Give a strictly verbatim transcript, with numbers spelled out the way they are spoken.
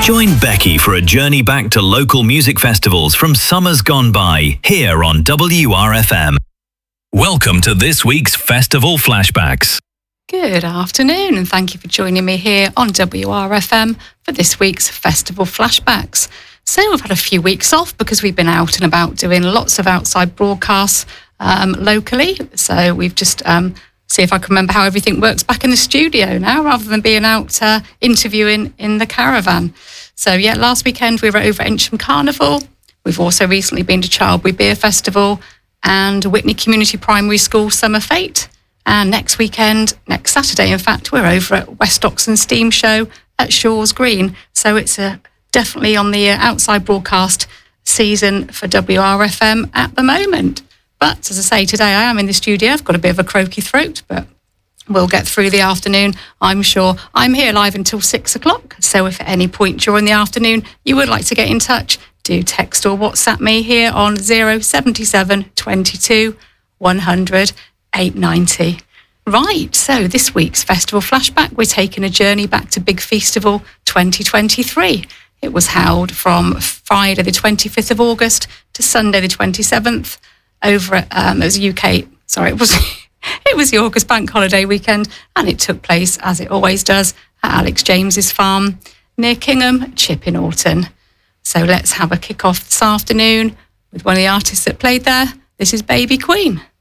Join Becky for a journey back to local music festivals from summers gone by, here on W R F M. Welcome to this week's Festival Flashbacks. Good afternoon, and thank you for joining me here on W R F M for this week's Festival Flashbacks. So we've had a few weeks off because we've been out and about doing lots of outside broadcasts um, locally. So we've just um, see if I can remember how everything works back in the studio now, rather than being out uh, interviewing in the caravan. So yeah, last weekend we were over at Ensham Carnival. We've also recently been to Childbury Beer Festival and Whitney Community Primary School Summer Fete. And next weekend, next Saturday, in fact, we're over at West Oxon Steam Show at Shaw's Green. So it's uh, definitely on the uh, outside broadcast season for W R F M at the moment. But as I say, today I am in the studio. I've got a bit of a croaky throat, but we'll get through the afternoon, I'm sure. I'm here live until six o'clock. So if at any point during the afternoon you would like to get in touch, do text or WhatsApp me here on zero seven seven twenty-two one hundred eight ninety. Right, so this week's Festival Flashback, we're taking a journey back to Big Feastival twenty twenty-three. It was held from Friday the twenty-fifth of August to Sunday the twenty-seventh over at, um, it was U K, sorry, it was it was the August bank holiday weekend, and it took place, as it always does, at Alex James's farm near Kingham, Chipping Norton. So let's have a kick-off this afternoon with one of the artists that played there. This is Baby Queen.